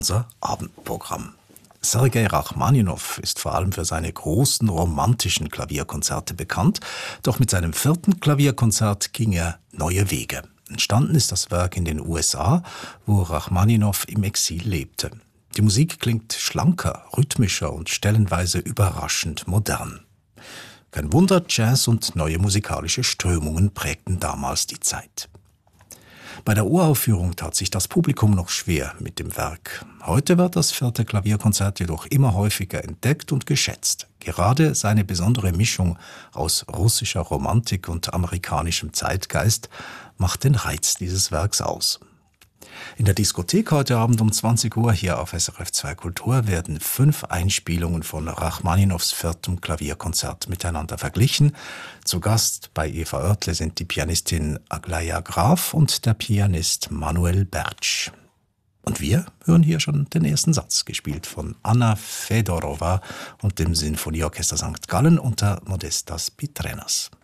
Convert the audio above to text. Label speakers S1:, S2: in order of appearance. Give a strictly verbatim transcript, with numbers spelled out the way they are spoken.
S1: Unser Abendprogramm. Sergei Rachmaninow ist vor allem für seine großen romantischen Klavierkonzerte bekannt, doch mit seinem vierten Klavierkonzert ging er neue Wege. Entstanden ist das Werk in den U S A, wo Rachmaninow im Exil lebte. Die Musik klingt schlanker, rhythmischer und stellenweise überraschend modern. Kein Wunder, Jazz und neue musikalische Strömungen prägten damals die Zeit. Bei der Uraufführung tat sich das Publikum noch schwer mit dem Werk. Heute wird das vierte Klavierkonzert jedoch immer häufiger entdeckt und geschätzt. Gerade seine besondere Mischung aus russischer Romantik und amerikanischem Zeitgeist macht den Reiz dieses Werks aus. In der Diskothek heute Abend um zwanzig Uhr hier auf S R F zwei Kultur werden fünf Einspielungen von Rachmaninows viertem Klavierkonzert miteinander verglichen. Zu Gast bei Eva Oertle sind die Pianistin Aglaja Graf und der Pianist Manuel Bertsch. Und wir hören hier schon den ersten Satz, gespielt von Anna Fedorova und dem Sinfonieorchester Sankt Gallen unter Modestas Pitrenas.